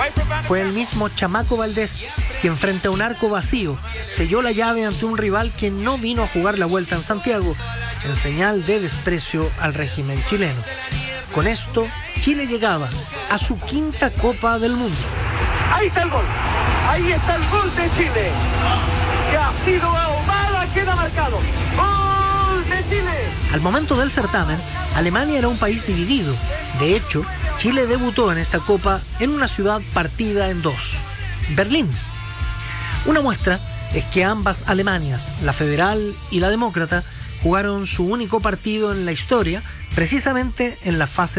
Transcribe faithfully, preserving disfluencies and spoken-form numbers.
Fue el mismo Chamaco Valdés quien frente a un arco vacío selló la llave ante un rival que no vino a jugar la vuelta en Santiago, en señal de desprecio al régimen chileno. Con esto, Chile llegaba a su quinta Copa del Mundo. Ahí está el gol, ahí está el gol de Chile, que ha sido ahumada, queda marcado. ¡Gol de Chile! Al momento del certamen, Alemania era un país dividido. De hecho, Chile debutó en esta Copa en una ciudad partida en dos, Berlín. Una muestra es que ambas Alemanias, la federal y la demócrata, jugaron su único partido en la historia, precisamente en la fase